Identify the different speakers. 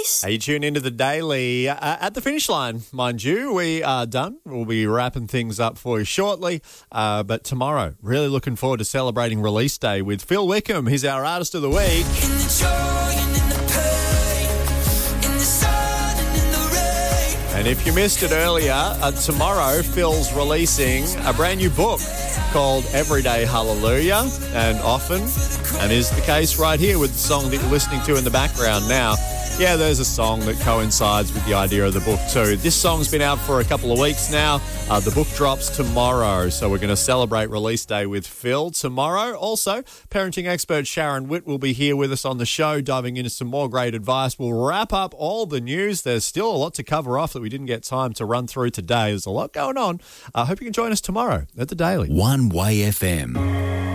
Speaker 1: Boys.
Speaker 2: You tune into the Daily at the finish line, mind you. We are done. We'll be wrapping things up for you shortly. But tomorrow, really looking forward to celebrating release day with Phil Wickham. He's our Artist of the Week.
Speaker 3: In the joy and in the pain, in the sun and in the rain.
Speaker 2: And if you missed it earlier, tomorrow Phil's releasing a brand new book called Everyday Hallelujah, and often, and is the case right here with the song that you're listening to in the background now. Yeah, there's a song that coincides with the idea of the book too. This song's been out for a couple of weeks now. The book drops tomorrow, so we're going to celebrate release day with Phil tomorrow. Also, parenting expert Sharon Witt will be here with us on the show, diving into some more great advice. We'll wrap up all the news. There's still a lot to cover off that we didn't get time to run through today. There's a lot going on. I hope you can join us tomorrow at The Daily.
Speaker 4: One Way FM.